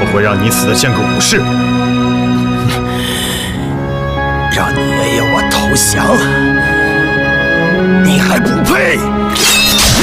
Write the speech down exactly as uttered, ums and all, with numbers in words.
会让你死得像个武士。 让你爷爷我投降，你还不配！